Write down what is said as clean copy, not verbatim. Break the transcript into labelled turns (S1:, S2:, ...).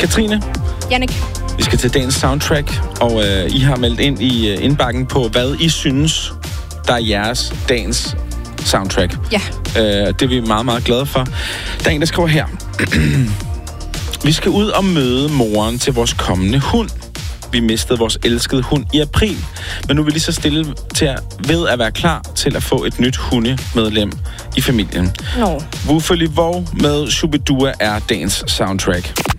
S1: Katrine.
S2: Jannik.
S1: Vi skal til dagens soundtrack, og I har meldt ind i indbakken på, hvad I synes, der er jeres dagens soundtrack.
S2: Ja.
S1: Det er vi meget, meget glade for. Der er en, der skriver her. Vi skal ud og møde moren til vores kommende hund. Vi mistede vores elskede hund i april, men nu er vi lige så stille ved at være klar til at få et nyt hundemedlem i familien.
S2: Nå.
S1: Wuffeli Vov med Shubidua er dagens soundtrack.